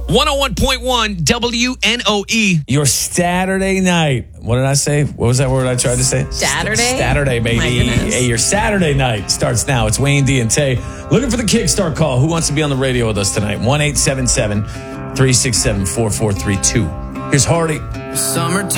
101.1 WNOE. Your Saturday night. What did I say? What was that word I tried to say? Saturday? Saturday, baby. My goodness. Hey, your Saturday night starts now. It's Wayne D and Tay. Looking for the Kickstart call. Who wants to be on the radio with us tonight? 1-877-367-4432. Here's Hardy. Summertime.